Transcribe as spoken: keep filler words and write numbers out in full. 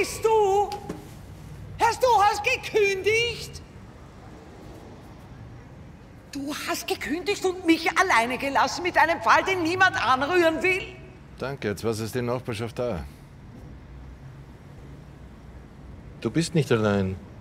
bist du? Hast du hast gekündigt? Du hast gekündigt und mich alleine gelassen mit einem Fall, den niemand anrühren will? Danke, jetzt was ist die Nachbarschaft da? Du bist nicht allein.